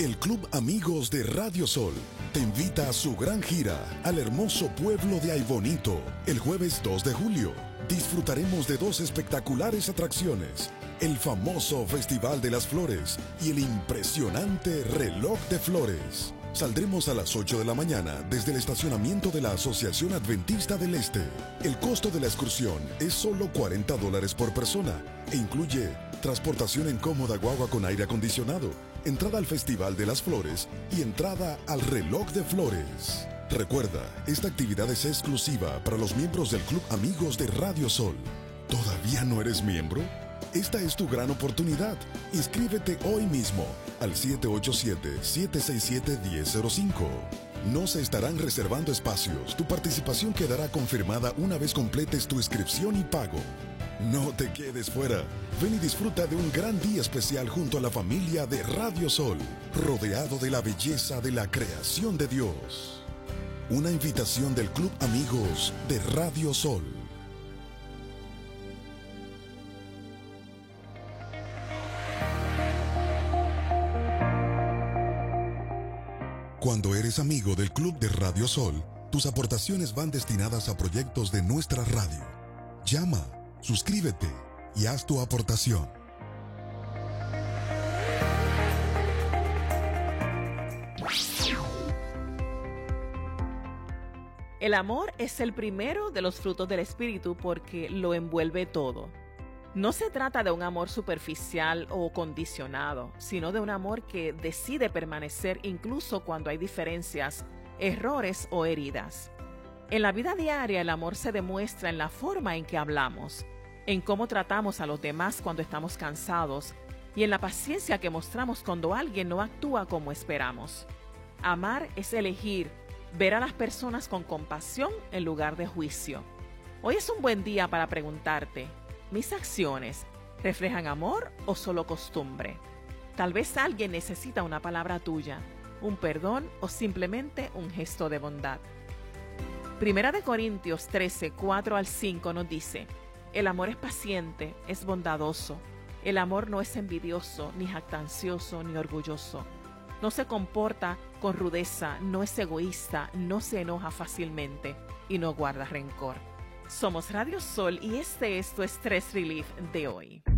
El Club Amigos de Radio Sol te invita a su gran gira al hermoso pueblo de Aybonito el jueves 2 de julio. Disfrutaremos de 2 espectaculares atracciones: el famoso Festival de las Flores y el impresionante Reloj de Flores. Saldremos a las 8 de la mañana desde el estacionamiento de la Asociación Adventista del Este. El costo de la excursión es solo $40 por persona e incluye transportación en cómoda guagua con aire acondicionado, entrada al Festival de las Flores y entrada al Reloj de Flores. Recuerda, esta actividad es exclusiva para los miembros del Club Amigos de Radio Sol. ¿Todavía no eres miembro? Esta es tu gran oportunidad. Inscríbete hoy mismo al 787-767-1005. No se estarán reservando espacios. Tu participación quedará confirmada una vez completes tu inscripción y pago. No te quedes fuera. Ven y disfruta de un gran día especial junto a la familia de Radio Sol, rodeado de la belleza de la creación de Dios. Una invitación del Club Amigos de Radio Sol. Cuando eres amigo del Club de Radio Sol, tus aportaciones van destinadas a proyectos de nuestra radio. Llama, suscríbete y haz tu aportación. El amor es el primero de los frutos del Espíritu porque lo envuelve todo. No se trata de un amor superficial o condicionado, sino de un amor que decide permanecer incluso cuando hay diferencias, errores o heridas. En la vida diaria, el amor se demuestra en la forma en que hablamos, en cómo tratamos a los demás cuando estamos cansados y en la paciencia que mostramos cuando alguien no actúa como esperamos. Amar es elegir ver a las personas con compasión en lugar de juicio. Hoy es un buen día para preguntarte: ¿mis acciones reflejan amor o solo costumbre? Tal vez alguien necesita una palabra tuya, un perdón o simplemente un gesto de bondad. Primera de Corintios 13, 4 al 5 nos dice: el amor es paciente, es bondadoso. El amor no es envidioso, ni jactancioso, ni orgulloso. No se comporta con rudeza, no es egoísta, no se enoja fácilmente y no guarda rencor. Somos Radio Sol y este es tu Stress Relief de hoy.